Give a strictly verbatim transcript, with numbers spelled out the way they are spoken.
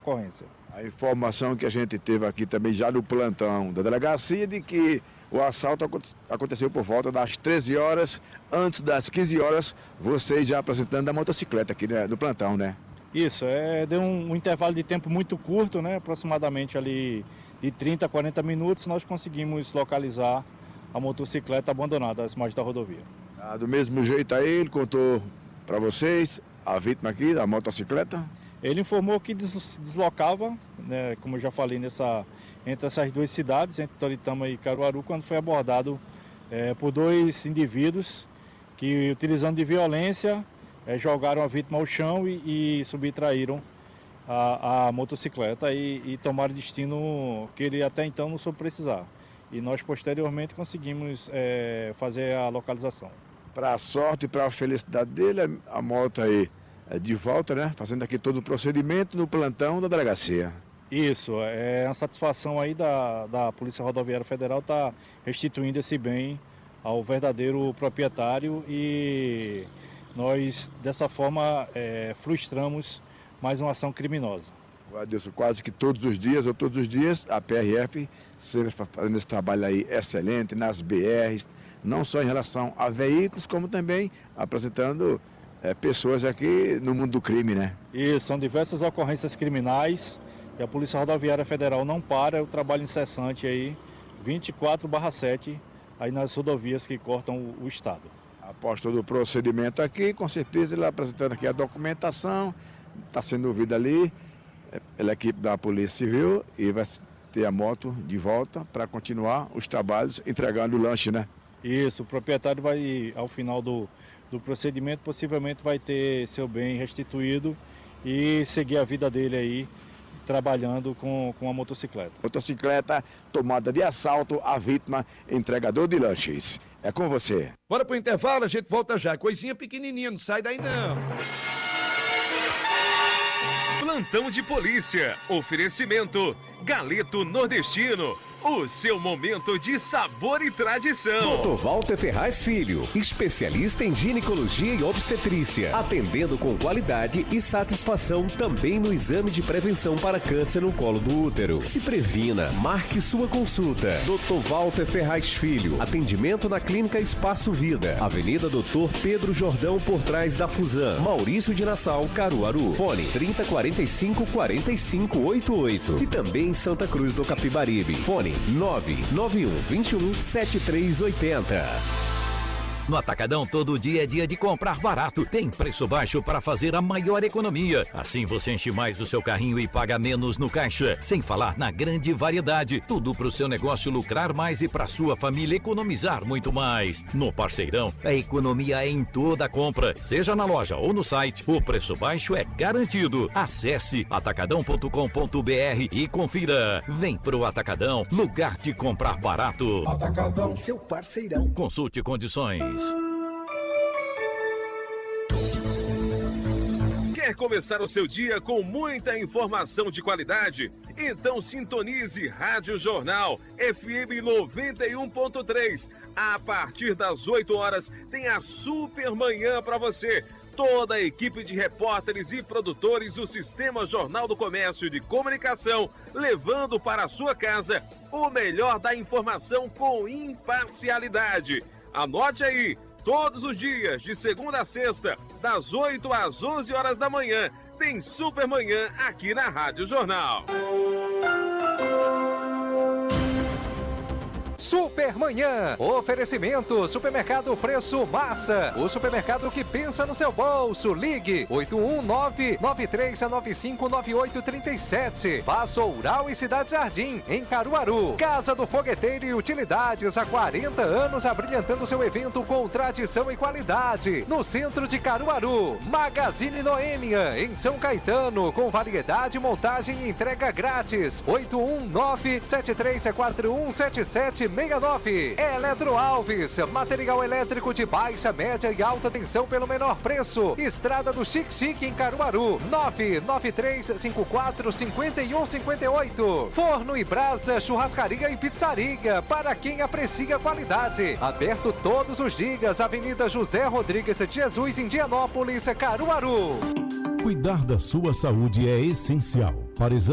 ocorrência. A informação que a gente teve aqui também já no plantão da delegacia de que o assalto aconteceu por volta das treze horas, antes das quinze horas, vocês já apresentando a motocicleta aqui, né, no plantão, né? Isso, é, deu um, um intervalo de tempo muito curto, né, aproximadamente ali de trinta a quarenta minutos, nós conseguimos localizar a motocicleta abandonada às margens da rodovia. Ah, do mesmo jeito aí, ele contou para vocês a vítima aqui da motocicleta? Ele informou que des deslocava, né, como eu já falei, nessa, entre essas duas cidades, entre Toritama e Caruaru, quando foi abordado é, por dois indivíduos que, utilizando de violência, é, jogaram a vítima ao chão e, e subtraíram a, a motocicleta e, e tomaram destino que ele até então não soube precisar. E nós, posteriormente, conseguimos é, fazer a localização. Para a sorte e para a felicidade dele, a moto aí é de volta, né? Fazendo aqui todo o procedimento no plantão da delegacia. Isso, é uma satisfação aí da, da Polícia Rodoviária Federal estar tá restituindo esse bem ao verdadeiro proprietário e nós, dessa forma, é, frustramos mais uma ação criminosa. Adilson, quase que todos os dias, ou todos os dias, a P R F sempre fazendo esse trabalho aí excelente nas B Rs, não só em relação a veículos, como também apresentando é, pessoas aqui no mundo do crime, né? Isso, são diversas ocorrências criminais e a Polícia Rodoviária Federal não para, é o trabalho incessante aí, vinte e quatro barra sete, aí nas rodovias que cortam o, o estado. Após todo o procedimento aqui, com certeza ele apresentando aqui a documentação, está sendo ouvido ali pela equipe da Polícia Civil e vai ter a moto de volta para continuar os trabalhos entregando o lanche, né? Isso, o proprietário vai, ao final do, do procedimento, possivelmente vai ter seu bem restituído e seguir a vida dele aí, trabalhando com, com a motocicleta. Motocicleta tomada de assalto, a vítima entregador de lanches. É com você. Bora pro intervalo, a gente volta já. Coisinha pequenininha, não sai daí não. Plantão de polícia. Oferecimento Galeto Nordestino. O seu momento de sabor e tradição. doutor Walter Ferraz Filho, especialista em ginecologia e obstetrícia, atendendo com qualidade e satisfação também no exame de prevenção para câncer no colo do útero. Se previna, marque sua consulta. doutor Walter Ferraz Filho, atendimento na Clínica Espaço Vida, Avenida doutor Pedro Jordão, por trás da Fusan, Maurício de Nassau, Caruaru. Fone trinta, quarenta e cinco, quarenta e cinco, oitenta e oito. E também em Santa Cruz do Capibaribe. Fone nove nove um, vinte e um, setenta e três oitenta. No Atacadão, todo dia é dia de comprar barato. Tem preço baixo para fazer a maior economia. Assim você enche mais o seu carrinho e paga menos no caixa. Sem falar na grande variedade. Tudo para o seu negócio lucrar mais e para sua família economizar muito mais. No Parceirão, a economia é em toda a compra. Seja na loja ou no site, o preço baixo é garantido. Acesse atacadão ponto com ponto br e confira. Vem pro Atacadão, lugar de comprar barato. Atacadão, seu parceirão. Consulte condições. Quer começar o seu dia com muita informação de qualidade? Então sintonize Rádio Jornal F M noventa e um ponto três. A partir das oito horas tem a Super Manhã para você. Toda a equipe de repórteres e produtores do Sistema Jornal do Comércio e de Comunicação, levando para a sua casa o melhor da informação com imparcialidade. Anote aí, todos os dias, de segunda a sexta, das oito às onze horas da manhã, tem Super Manhã aqui na Rádio Jornal. Supermanhã, oferecimento, supermercado Preço Massa, o supermercado que pensa no seu bolso. Ligue oito um nove, nove três nove cinco, nove oito três sete. Faça Oural e Cidade Jardim, em Caruaru. Casa do Fogueteiro e Utilidades, há quarenta anos abrilhantando seu evento com tradição e qualidade. No centro de Caruaru. Magazine Noêmia, em São Caetano, com variedade, montagem e entrega grátis. oito um nove, sete três quatro um, sete sete seis nove. Eletro Alves, material elétrico de baixa, média e alta tensão pelo menor preço. Estrada do Chique Chique, em Caruaru. nove nove três cinco quatro, cinco um cinco oito. Forno e Brasa, churrascaria e pizzaria, para quem aprecia qualidade. Aberto todos os dias, Avenida José Rodrigues de Jesus, Indianópolis, Caruaru. Cuidar da sua saúde é essencial. Para exame